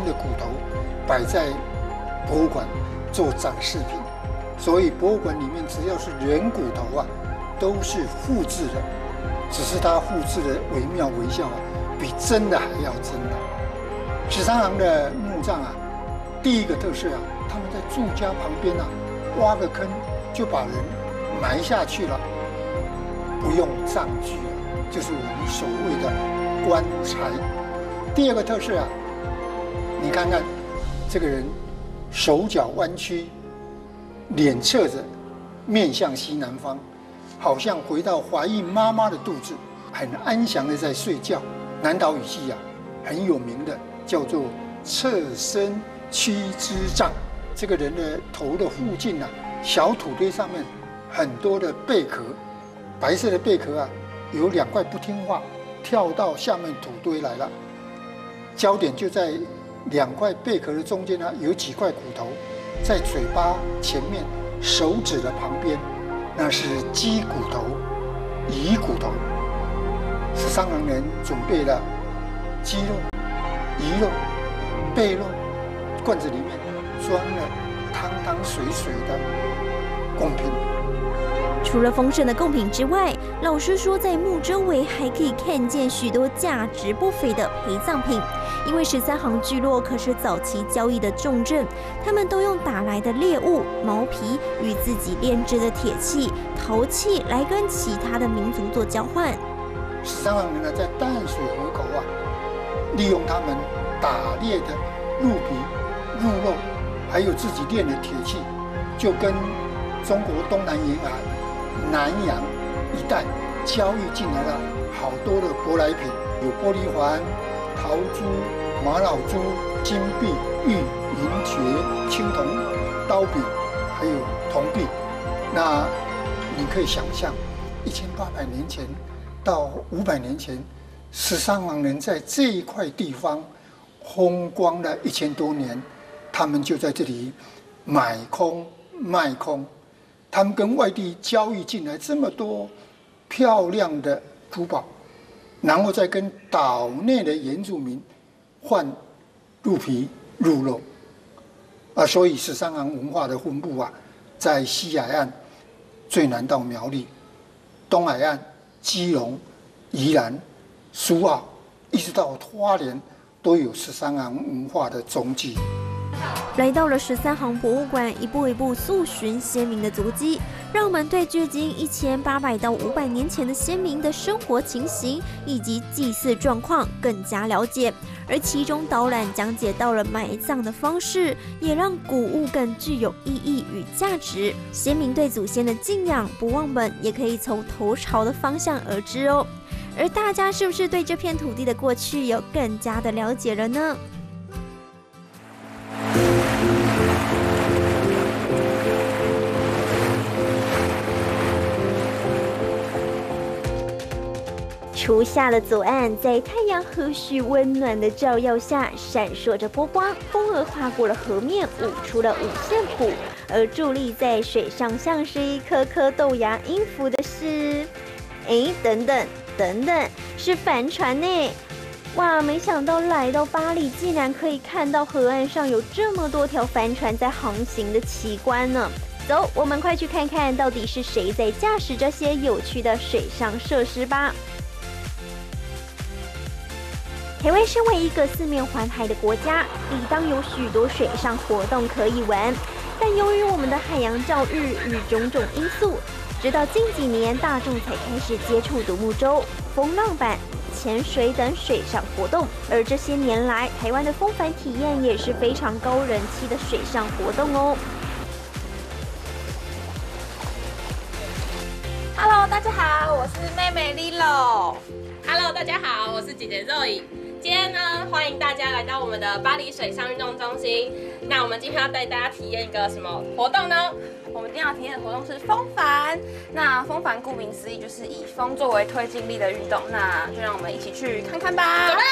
的骨头摆在博物馆做展示品，所以博物馆里面只要是人骨头啊，都是复制的，只是它复制的惟妙惟肖啊，比真的还要真的。13行的墓葬啊，第一个特色啊，他们在住家旁边啊挖个坑就把人埋下去了，不用葬具啊，就是我们所谓的棺材。第二个特色啊，你看看这个人手脚弯曲，脸侧着，面向西南方，好像回到怀孕妈妈的肚子，很安详的在睡觉。南岛语系啊，很有名的叫做侧身屈肢杖。这个人的头的附近啊，小土堆上面很多的贝壳，白色的贝壳啊，有2块不听话，跳到下面土堆来了。焦点就在2块贝壳的中间呢，有几块骨头，在嘴巴前面、手指的旁边，那是鸡骨头、鱼骨头。13行人准备了鸡肉、鱼肉、贝肉，罐子里面装了汤汤水水的贡品。 除了丰盛的贡品之外，老师说在墓周围还可以看见许多价值不菲的陪葬品，因为13行聚落可是早期交易的重镇，他们都用打来的猎物、毛皮与自己炼制的铁器、陶器来跟其他的民族做交换。 13行人呢，在淡水河口啊，利用他们打猎的鹿皮、鹿肉，还有自己炼的铁器，就跟中国东南沿海、南洋一带交易进来了好多的舶来品，有玻璃环、陶珠、玛瑙珠、金币、玉、银蕨、青铜、刀柄，还有铜币。那你可以想象，1800年前到500年前，13行人在这一块地方风光了1000多年，他们就在这里买空卖空。他们跟外地交易进来这么多漂亮的珠宝，然后再跟岛内的原住民换鹿皮、鹿肉啊，所以13行文化的分布啊，在西海岸最南到苗栗，东海岸基隆、宜兰、苏澳，一直到花莲，都有13行文化的踪迹。 来到了13行博物馆，一步一步溯寻先民的足迹，让我们对距今1800到500年前的先民的生活情形以及祭祀状况更加了解。而其中导览讲解到了埋葬的方式，也让古物更具有意义与价值。先民对祖先的敬仰不忘本，也可以从头朝的方向而知哦。而大家是不是对这片土地的过去有更加的了解了呢？初夏的左岸，在太阳和煦温暖的照耀下，闪烁着波光。风儿划过了河面，舞出了五线谱。而伫立在水上，像是一颗颗豆芽音符的是，等等，是帆船呢！哇，没想到来到巴黎，竟然可以看到河岸上有这么多条帆船在航行的奇观呢！走，我们快去看看到底是谁在驾驶这些有趣的水上设施吧。台湾身为一个四面环海的国家，理当有许多水上活动可以玩。但由于我们的海洋教育与种种因素，直到近几年大众才开始接触独木舟、风浪板、潜水等水上活动。而这些年来，台湾的风帆体验也是非常高人气的水上活动哦。 Hello， 大家好，我是妹妹 Lilo。Hello， 大家好，我是姐姐 Zoe。今天呢，欢迎大家来到我们的巴黎水上运动中心。那我们今天要带大家体验一个什么活动呢？我们今天要体验的活动是风帆。那风帆顾名思义就是以风作为推进力的运动。那就让我们一起去看看吧。走吧！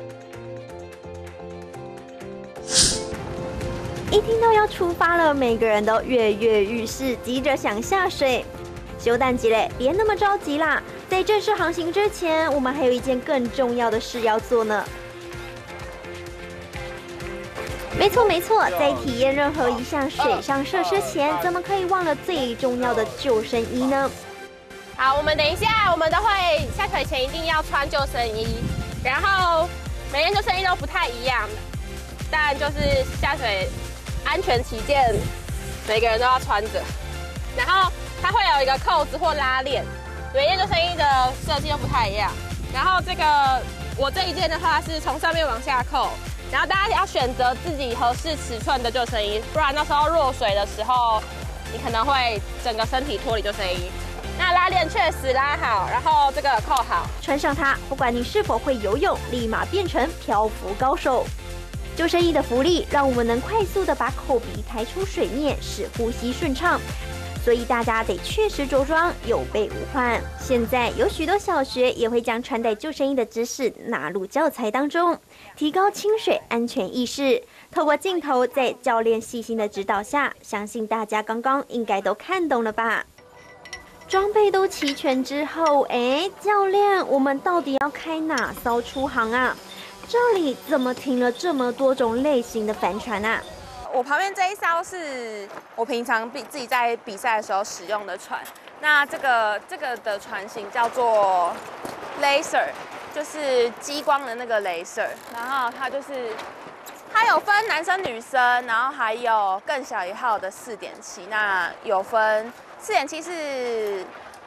一听到要出发了，每个人都跃跃欲试，急着想下水。休蛋急嘞，别那么着急啦！在正式航行之前，我们还有一件更重要的事要做呢。 没错没错，在体验任何一项水上设施前，怎么可以忘了最重要的救生衣呢？ 好，我们等一下，我们都会下水前一定要穿救生衣，然后每件救生衣都不太一样，但就是下水安全起见，每个人都要穿着。然后它会有一个扣子或拉链，每件救生衣的设计都不太一样。然后我这一件的话是从上面往下扣，然后大家要选择自己合适尺寸的救生衣，不然到时候落水的时候，你可能会整个身体脱离救生衣。那拉链确实拉好，然后这个扣好， 穿上它，不管你是否会游泳，立马变成漂浮高手。救生衣的浮力让我们能快速的把口鼻抬出水面，使呼吸顺畅。所以大家得确实着装，有备无患。现在有许多小学也会将穿戴救生衣的知识纳入教材当中，提高亲水安全意识。透过镜头，在教练细心的指导下，相信大家刚刚应该都看懂了吧？装备都齐全之后，教练，我们到底要开哪艘出航啊？这里怎么停了这么多种类型的帆船啊？ 我旁边这一艘是我平常自己在比赛的时候使用的船。那这个的船型叫做 Laser， 就是激光的那个 Laser。然后它有分男生女生，然后还有更小一号的4.7。那有分4.7是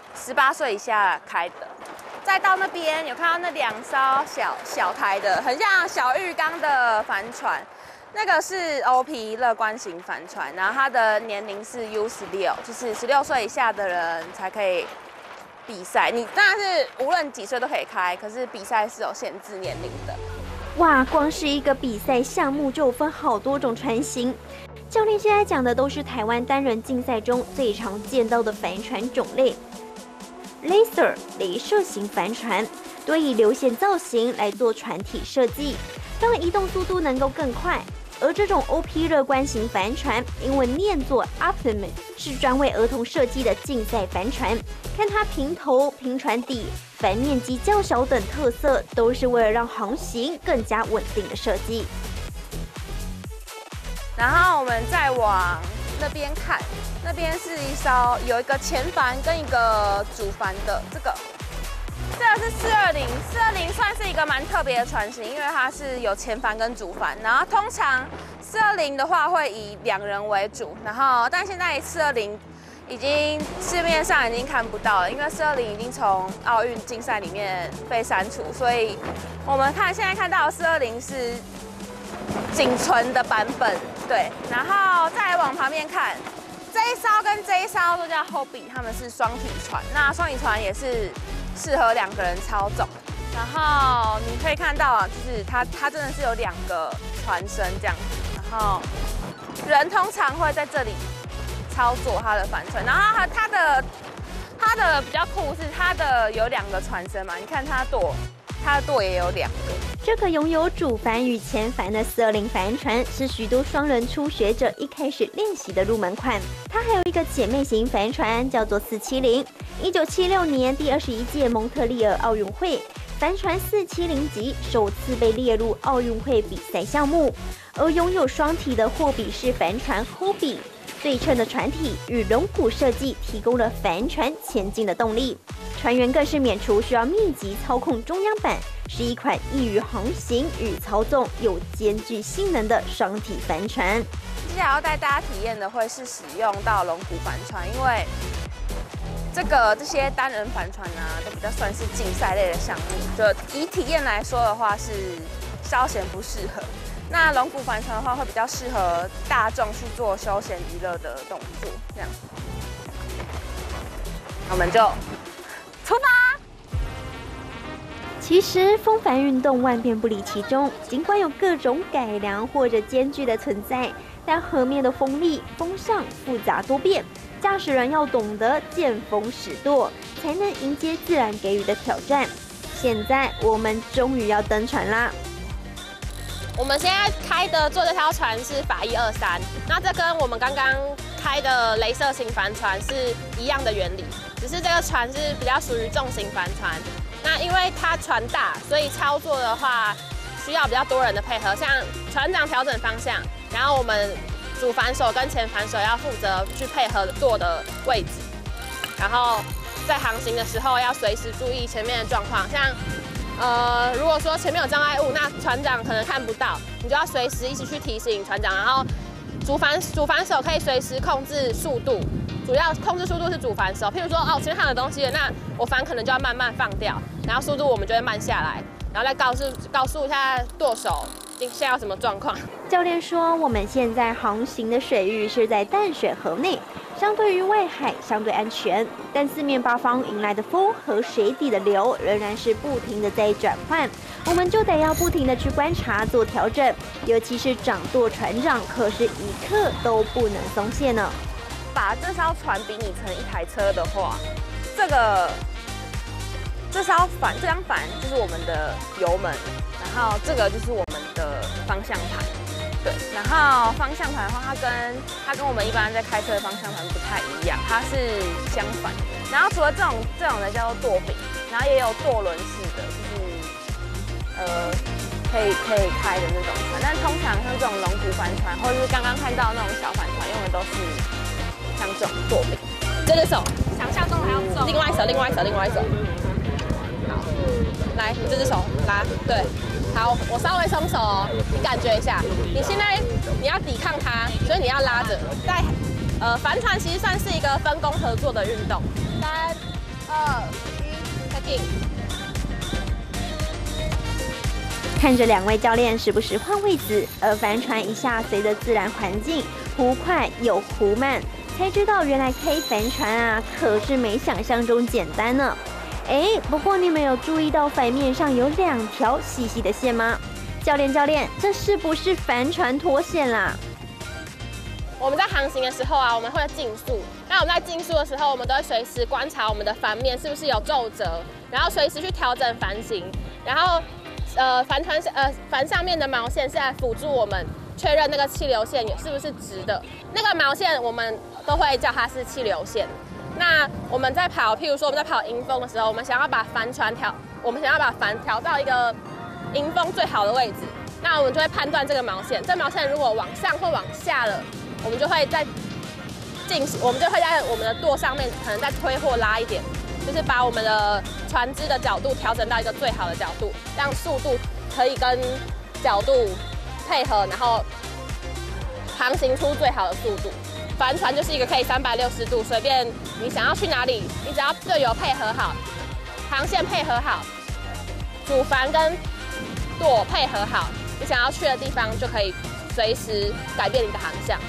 18岁以下开的。再到那边有看到那2艘小台的，很像小浴缸的帆船。那个是 OP 乐观型帆船，然后它的年龄是 U16， 就是16岁以下的人才可以比赛。你当然是无论几岁都可以开，可是比赛是有限制年龄的。 哇，光是一个比赛项目就分好多种船型。教练现在讲的都是台湾单人竞赛中最常见到的帆船种类。Laser 雷射型帆船多以流线造型来做船体设计，让移动速度能够更快。而这种 OP 乐观型帆船，英文念作 Optimum， 是专为儿童设计的竞赛帆船。看它平头、平船底、帆面积较小等特色，都是为了让航行更加稳定的设计。 然后我们再往那边看，那边是一艘有一个前帆跟一个主帆的这个是420，420算是一个蛮特别的船型，因为它是有前帆跟主帆。然后通常420的话会以2人为主，但现在420已经市面上已经看不到了，因为420已经从奥运竞赛里面被删除，所以我们现在看到的420是仅存的版本。对，然后再往旁边看，这一艘跟这一艘都叫 Hobby， 他们是双体船。那双体船也是适合2个人操纵。然后你可以看到啊，就是它真的是有2个船身这样子，然后人通常会在这里操作它的帆船。然后它的比较酷是它的有2个船身嘛，你看它的舵也有2个。 这个拥有主帆与前帆的420帆船是许多双人初学者一开始练习的入门款。它还有一个姐妹型帆船，叫做470。1976年第21届蒙特利尔奥运会，帆船470级首次被列入奥运会比赛项目。而拥有双体的货比式帆船 Hobby， 对称的船体与龙骨设计提供了帆船前进的动力。船员更是免除需要密集操控中央板，是一款易于航行与操纵又兼具性能的双体帆船。 接下来要带大家体验的会是使用到龙骨帆船，因为这些单人帆船啊，都比较算是竞赛类的项目，就以体验来说的话是稍显不适合。那龙骨帆船的话，会比较适合大众去做休闲娱乐的动作，这样。我们就出发。 其实风帆运动万变不离其宗，尽管有各种改良或者艰巨的存在，但河面的风力、风向复杂多变，驾驶人要懂得见风使舵，才能迎接自然给予的挑战。现在我们终于要登船啦！ 我们现在坐这条船是法123，那这跟我们刚刚开的雷射型帆船是一样的原理，只是这个船是比较属于重型帆船。那因为它船大，所以操作的话需要比较多人的配合，像船长调整方向，然后我们主帆手跟前帆手要负责去配合舵的位置，然后在航行的时候要随时注意前面的状况，像如果说前面有障碍物，那船长可能看不到，你就要随时一起去提醒船长，然后主帆手可以随时控制速度，主要控制速度是主帆手，譬如说前面还有东西了，那我帆可能就要慢慢放掉，然后速度我们就会慢下来，然后再告诉一下舵手现在有什么状况。 教练说，我们现在航行的水域是在淡水河内，相对于外海相对安全，但四面八方迎来的风和水底的流仍然是不停的在转换，我们就得要不停的去观察做调整，尤其是掌舵船长可是一刻都不能松懈呢。 把这艘船比拟成一台车的话，这张帆就是我们的油门，然后这个就是我们的方向盘，对。然后方向盘的话，它跟我们一般在开车的方向盘不太一样，它是相反。然后除了这种的叫做舵柄，然后也有舵轮式的，就是可以开的那种船。但通常像这种龙骨帆船，或者是刚刚看到那种小帆船，用的都是像这种舵柄。 这只手， 想象中还要重。 另外一手。好，来，这只手拉，对，好，我稍微松手哦，你感觉一下，你现在你要抵抗它，所以你要拉着。在帆船其实算是一个分工合作的运动。3、2、1 ，taking。 看着两位教练时不时换位子，而帆船一下随着自然环境忽快又忽慢，才知道原来开帆船啊，可是没想象中简单呢。不过你们有注意到帆面上有2条细细的线吗？教练，这是不是帆船脱线啦？ 我们在航行的时候啊，我们会竞速。那我们在竞速的时候，我们都会随时观察我们的帆面是不是有皱褶，然后随时去调整帆型。然后，帆上面的毛线是来辅助我们确认那个气流线是不是直的。那个毛线我们都会叫它是气流线。那我们在跑，譬如说我们在跑迎风的时候，我们想要把帆调到一个迎风最好的位置，那我们就会判断这个毛线。这毛线如果往上或往下了，我们就会在我们的舵上面可能再推或拉一点，就是把我们的船只的角度调整到一个最好的角度，让速度可以跟角度配合，然后航行出最好的速度。帆船就是一个可以360度随便你想要去哪里，你只要队友配合好，航线配合好，主帆跟舵配合好，你想要去的地方就可以随时改变你的航向。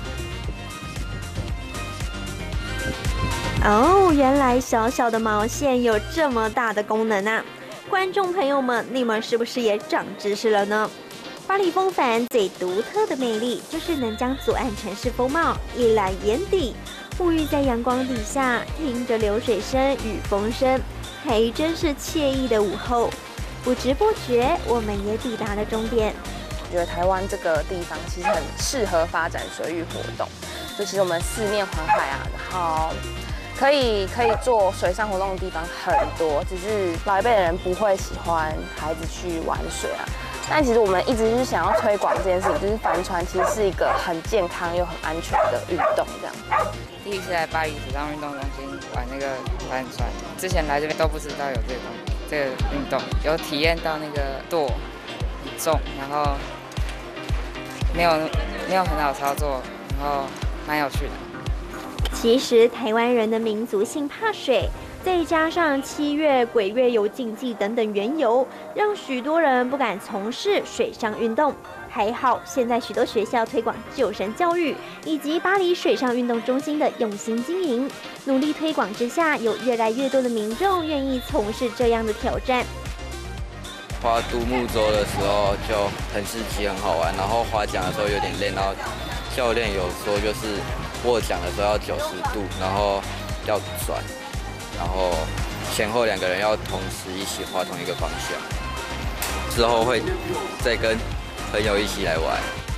原来小小的毛线有这么大的功能啊！观众朋友们，你们是不是也长知识了呢？巴黎风帆最独特的魅力就是能将左岸城市风貌一览眼底，沐浴在阳光底下，听着流水声与风声，还真是惬意的午后。不知不觉，我们也抵达了终点。 我觉得台湾这个地方其实很适合发展水域活动，就其实我们四面环海啊，然后可以做水上活动的地方很多，只是老一辈的人不会喜欢孩子去玩水啊。但其实我们一直是想要推广这件事情，就是帆船其实是一个很健康又很安全的运动，这样。 第一次来巴黎水上运动中心玩那个帆船，之前来这边都不知道有这个运动，有体验到那个舵很重，然后没有很好操作，然后蛮有趣的。 其实台湾人的民族性怕水，再加上7月鬼月游禁忌等等缘由，让许多人不敢从事水上运动。还好，现在许多学校推广救生教育，以及巴黎水上运动中心的用心经营，努力推广之下，有越来越多的民众愿意从事这样的挑战。 划独木舟的时候就很刺激，很好玩，然后划桨的时候有点累，然后教练有说就是握桨的时候要90度，然后要转，然后前后2个人要同时一起划同一个方向。之后会再跟朋友一起来玩。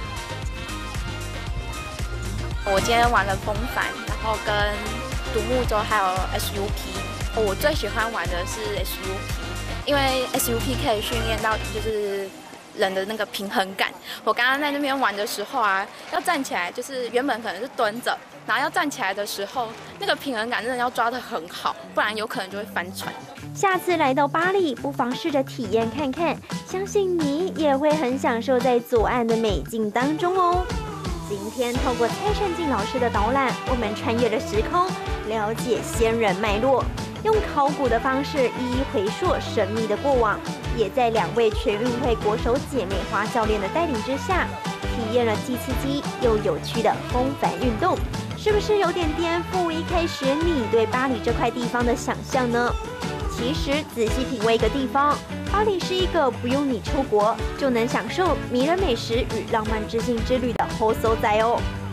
我今天玩了风帆，然后跟独木舟还有 SUP。我最喜欢玩的是 SUP， 因为 SUP 可以训练到就是人的那个平衡感。我刚刚在那边玩的时候啊，要站起来，就是原本可能是蹲着，然后要站起来的时候，那个平衡感真的要抓得很好，不然有可能就会翻船。 下次来到巴黎，不妨试着体验看看，相信你也会很享受在左岸的美景当中哦。今天透过蔡善静老师的导览，我们穿越了时空，了解先人脉络，用考古的方式一一回溯神秘的过往，也在2位全运会国手姐妹花教练的带领之下，体验了既刺激又有趣的风帆运动，是不是有点颠覆一开始你对巴黎这块地方的想象呢？其实仔细品味一个地方，巴黎是一个不用你出国就能享受迷人美食与浪漫之境之旅的好所在哦。